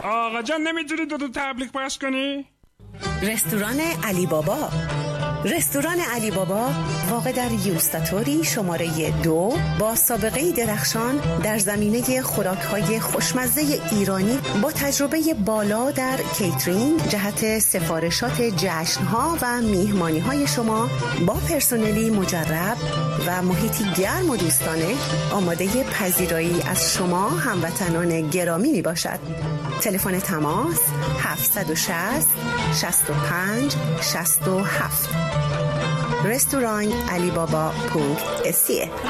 آقا جان نمیتونی دو تبلیغ پخش کنی؟ رستوران علی بابا. رستوران علی بابا واقع در یوستاتوری شماره 2 با سابقه درخشان در زمینه خوراک‌های خوشمزه ایرانی با تجربه بالا در کیترینگ جهت سفارشات جشن‌ها و میهمانی‌های شما با پرسنلی مجرب و محیطی گرم و دوستانه آماده پذیرایی از شما هموطنان گرامی میباشد. تلفن تماس 760 65 67. رستوران علی بابا .se